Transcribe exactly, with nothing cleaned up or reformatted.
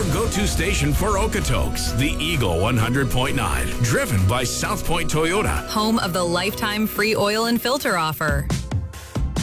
your go-to station for Okotoks, the Eagle one hundred point nine, driven by South Point Toyota. Home of the lifetime free oil and filter offer.